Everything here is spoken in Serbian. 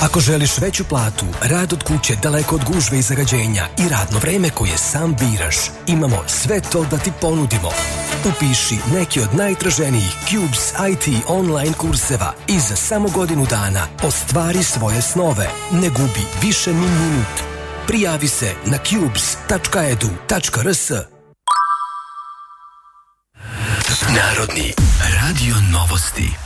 Ako želiš veću platu, rad od kuće daleko od gužve i zagađenja i radno vreme koje sam biraš, imamo sve to da ti ponudimo. Upiši neki od najtraženijih Cubes IT online kurseva i za samo godinu dana ostvari svoje snove. Ne gubi više ni minut. Prijavi se na cubes.edu.rs. Narodni radio novosti.